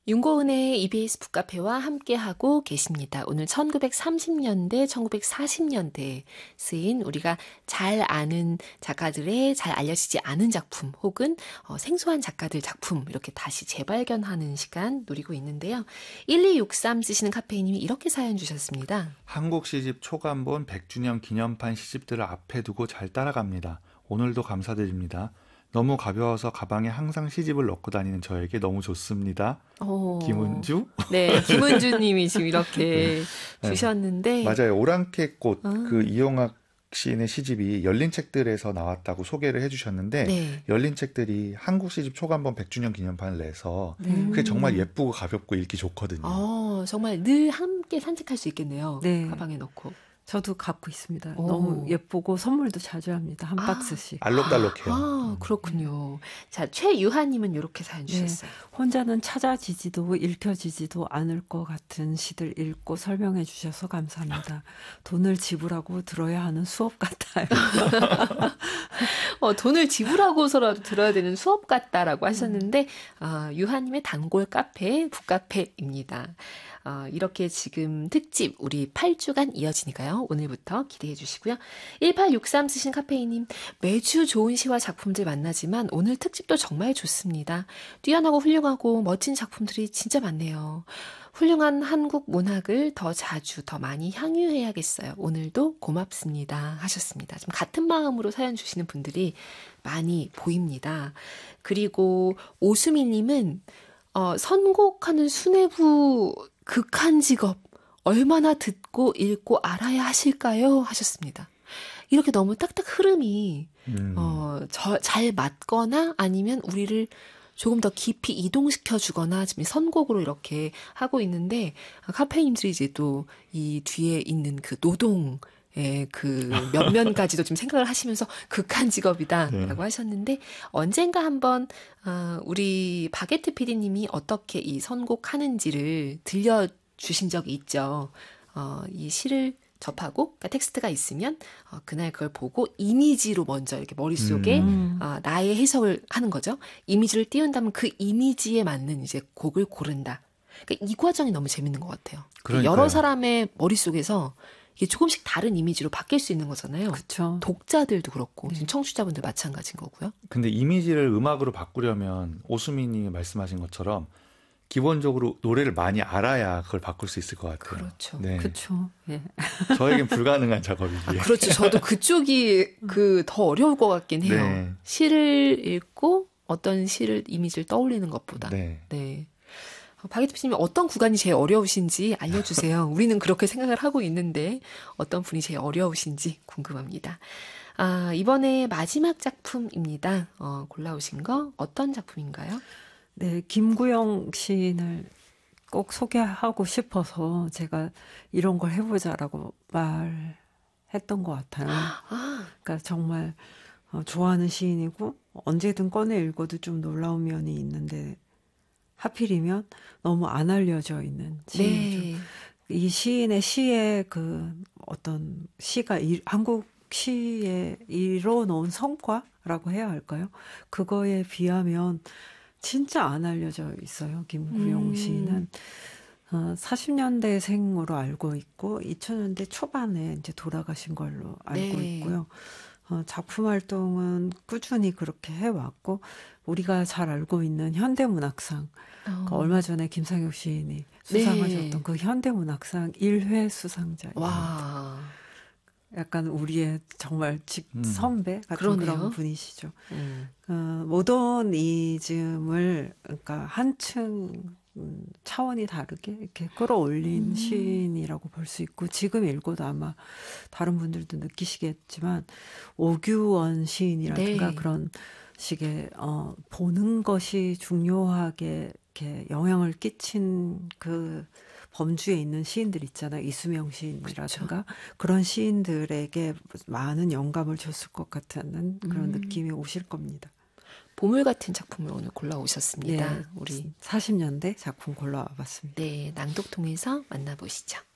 윤고은의 EBS 북카페와 함께하고 계십니다. 오늘 1930년대, 1940년대에 쓰인 우리가 잘 아는 작가들의 잘 알려지지 않은 작품 혹은 생소한 작가들 작품 이렇게 다시 재발견하는 시간 누리고 있는데요. 1263 쓰시는 카페이님이 이렇게 사연 주셨습니다. 한국 시집 초간본 100주년 기념판 시집들을 앞에 두고 잘 따라갑니다. 오늘도 감사드립니다. 너무 가벼워서 가방에 항상 시집을 넣고 다니는 저에게 너무 좋습니다. 김은주? 네, 김은주 님이 지금 이렇게 주셨는데. 맞아요. 오랑캐꽃 그 이용학 시인의 시집이 열린 책들에서 나왔다고 소개를 해주셨는데 네. 열린 책들이 한국 시집 초간본 100주년 기념판을 내서 그게 정말 예쁘고 가볍고 읽기 좋거든요. 정말 늘 함께 산책할 수 있겠네요. 네. 가방에 넣고. 저도 갖고 있습니다. 너무 예쁘고 선물도 자주 합니다. 한 박스씩. 알록달록해요. 그렇군요. 자, 최유하님은 이렇게 사연 주셨어요. 네, 혼자는 찾아지지도 읽혀지지도 않을 것 같은 시들 읽고 설명해 주셔서 감사합니다. 돈을 지불하고 들어야 하는 수업 같아요. 돈을 지불하고서라도 들어야 되는 수업 같다라고 하셨는데 유하님의 단골 카페, 북카페입니다. 이렇게 지금 특집 우리 8주간 이어지니까요. 오늘부터 기대해 주시고요. 1863 쓰신 카페이님, 매주 좋은 시와 작품들 만나지만 오늘 특집도 정말 좋습니다. 뛰어나고 훌륭하고 멋진 작품들이 진짜 많네요. 훌륭한 한국 문학을 더 자주 더 많이 향유해야겠어요. 오늘도 고맙습니다 하셨습니다. 지금 같은 마음으로 사연 주시는 분들이 많이 보입니다. 그리고 오수미님은 선곡하는 수뇌부 극한 직업 얼마나 듣고 읽고 알아야 하실까요? 하셨습니다. 이렇게 너무 딱딱 흐름이 잘 맞거나 아니면 우리를 조금 더 깊이 이동시켜 주거나 지금 선곡으로 이렇게 하고 있는데 카페인들이 이제 또 이 뒤에 있는 그 노동의 그 면면까지도 좀 생각을 하시면서 극한 직업이다라고 하셨는데 언젠가 한번 우리 바게트 PD님이 어떻게 이 선곡하는지를 들려주신 적이 있죠. 이 시를 접하고 그러니까 텍스트가 있으면 그날 그걸 보고 이미지로 먼저 이렇게 머릿속에 나의 해석을 하는 거죠. 이미지를 띄운다면 그 이미지에 맞는 이제 곡을 고른다. 그러니까 이 과정이 너무 재밌는 것 같아요. 그러니까요. 여러 사람의 머릿속에서 이게 조금씩 다른 이미지로 바뀔 수 있는 거잖아요. 그렇죠. 독자들도 그렇고 지금 청취자분들 마찬가지인 거고요. 근데 이미지를 음악으로 바꾸려면 오수미님이 말씀하신 것처럼 기본적으로 노래를 많이 알아야 그걸 바꿀 수 있을 것 같아요. 그렇죠. 네. 그렇죠. 예. 저에겐 불가능한 작업이기에. 그렇죠. 저도 그쪽이 더 어려울 것 같긴 해요. 네. 시를 읽고 어떤 시를 이미지를 떠올리는 것보다. 네. 바게트 PD님이 어떤 구간이 제일 어려우신지 알려주세요. 우리는 그렇게 생각을 하고 있는데 어떤 분이 제일 어려우신지 궁금합니다. 이번에 마지막 작품입니다. 골라오신 거 어떤 작품인가요? 네, 김구영 시인을 꼭 소개하고 싶어서 제가 이런 걸 해보자라고 말했던 것 같아요. 그러니까 정말 좋아하는 시인이고 언제든 꺼내 읽어도 좀 놀라운 면이 있는데 하필이면 너무 안 알려져 있는 시인이죠. 네. 이 시인의 시의 그 어떤 시가 한국 시에 이뤄놓은 성과라고 해야 할까요? 그거에 비하면 진짜 안 알려져 있어요. 김구영 시인은 40년대생으로 알고 있고 2000년대 초반에 이제 돌아가신 걸로 알고 있고요. 작품 활동은 꾸준히 그렇게 해왔고 우리가 잘 알고 있는 현대문학상 그러니까 얼마 전에 김상혁 시인이 수상하셨던 그 현대문학상 1회 수상자입니다. 와. 약간 우리의 정말 선배 같은 그러네요. 그런 분이시죠. 모더니즘을 그러니까 한층 차원이 다르게 이렇게 끌어올린 시인이라고 볼 수 있고 지금 읽어도 아마 다른 분들도 느끼시겠지만 오규원 시인이라든가 그런 식의 보는 것이 중요하게 이렇게 영향을 끼친 그 범주에 있는 시인들 있잖아요. 이수명 시인이라든가 그런 시인들에게 많은 영감을 줬을 것 같은 그런 느낌이 오실 겁니다. 보물 같은 작품을 오늘 골라오셨습니다. 네, 우리 40년대 작품 골라와봤습니다. 네, 낭독통에서 만나보시죠.